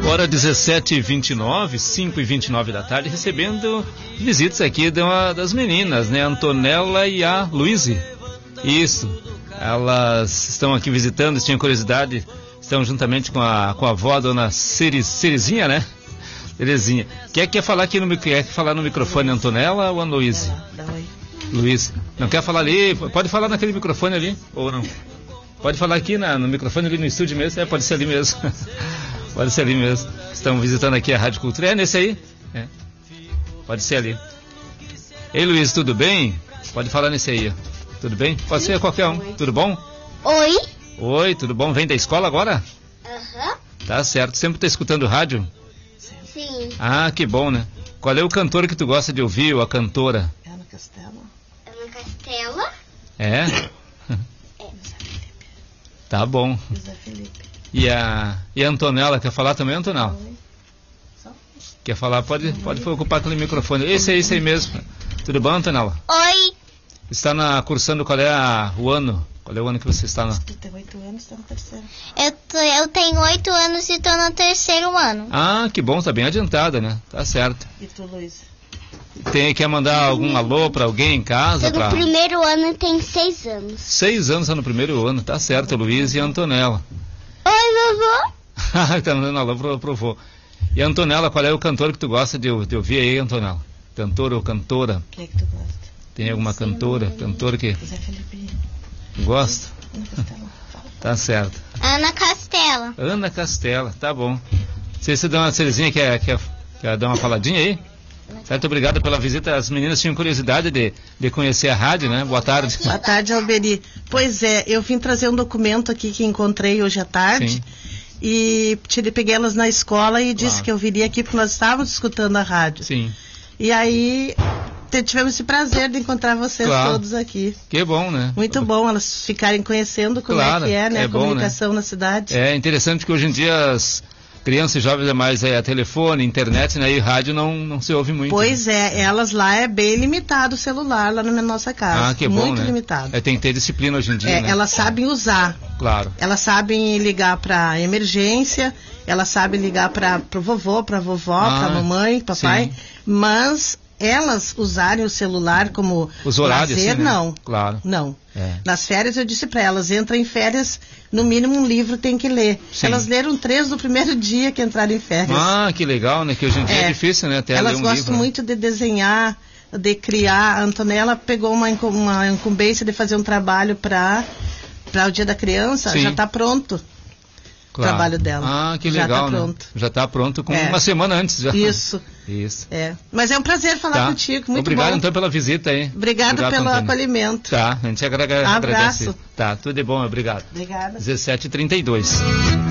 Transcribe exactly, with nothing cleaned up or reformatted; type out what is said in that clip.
Agora dezessete e vinte e nove, cinco e vinte e nove da tarde, recebendo visitas aqui de uma das meninas, né? A Antonella e a Luíse. Isso. Elas estão aqui visitando, tinham curiosidade, estão juntamente com a, com a avó, a dona Ceres, Cerezinha, né? Cerezinha. Quer, quer, falar aqui no, quer falar no microfone, Antonella ou a Luíse? Luíse. Não quer falar ali? Pode falar naquele microfone ali, ou não? Pode falar aqui na, no microfone ali no estúdio mesmo? É, pode ser ali mesmo. Pode ser ali mesmo. Estão visitando aqui a Rádio Cultura. É nesse aí? É. Pode ser ali. Ei, Luiz, tudo bem? Pode falar nesse aí. Tudo bem? Pode ser qualquer um. Oi. Tudo bom? Oi. Oi, tudo bom? Vem da escola agora? Aham. Uhum. Tá certo. Sempre tá escutando rádio? Sim. Ah, que bom, né? Qual é o cantor que tu gosta de ouvir, ou a cantora? Ana Castela. Ana Castela? É? É. Tá bom. José Felipe. E a, e a Antonella, quer falar também, Antonella? Quer falar? Pode, pode ocupar aquele microfone. Esse aí, esse aí mesmo. Tudo bom, Antonella? Oi. Está na, cursando, qual é a, o ano? Qual é o ano que você está na? Tu tem oito anos, está no terceiro. Eu, tô, eu tenho oito anos e estou no terceiro ano. Ah, que bom, tá bem adiantada, né? Tá certo. E tu, Luiz? Tem, quer mandar algum alô para alguém em casa? Estou no pra... primeiro ano e tenho seis anos. Seis anos, tá no primeiro ano, tá certo, Luiz e a Antonella. Oi, vovô. Tá mandando alô pro, pro vô. E a Antonella, qual é o cantor que tu gosta de, de ouvir aí, Antonella? Cantor ou cantora? Quem é que tu gosta? Tem alguma Sim, cantora? Cantora que... José Felipe. Gosta? Ana Castela. Tá certo. Ana Castela. Ana Castela, tá bom. Se você dá uma Cerezinha, quer, quer, quer dar uma faladinha aí? Certo, obrigado pela visita. As meninas tinham curiosidade de, de conhecer a rádio, né? Boa tarde. Boa tarde, Alberi. Pois é, eu vim trazer um documento aqui que encontrei hoje à tarde. Sim. E tirei, peguei elas na escola e disse claro. Que eu viria aqui porque nós estávamos escutando a rádio. Sim. E aí tivemos esse prazer de encontrar vocês claro. Todos aqui. Que bom, né? Muito bom elas ficarem conhecendo como claro. É que é, né? É a comunicação bom, né? Na cidade. É interessante que hoje em dia as crianças e jovens é mais é, telefone, internet, né? E rádio não, não se ouve muito. Pois né? é, elas lá é bem limitado o celular lá na nossa casa. Ah, que bom, muito né? limitado. É, tem que ter disciplina hoje em dia, é, né? Elas sabem usar. Claro. Elas sabem ligar para emergência, elas sabem ligar para o vovô, para a vovó, ah, para a mamãe, papai, sim. Mas elas usarem o celular como os horários, lazer, assim, né? não. Claro. Não. É. Nas férias eu disse para elas, entra em férias, no mínimo um livro tem que ler. Sim. Elas leram três no primeiro dia que entraram em férias. Ah, que legal, né? Que hoje em dia é, é difícil, né? Até elas ler um gostam livro, muito, né? De desenhar, de criar. A Antonella pegou uma, uma incumbência de fazer um trabalho para para o Dia da Criança. Sim. Já está pronto. Claro. O trabalho dela. Ah, que legal, já tá pronto. Né? Já está pronto com é. Uma semana antes. Já. Isso. Isso. É. Mas é um prazer falar tá. Contigo, muito Obrigado, bom. então, pela visita aí. Obrigada obrigado, pelo Antônio. Acolhimento. Tá, a gente agrega, Abraço. agradece. Tá, tudo de bom, obrigado. Obrigada. dezessete e trinta e dois.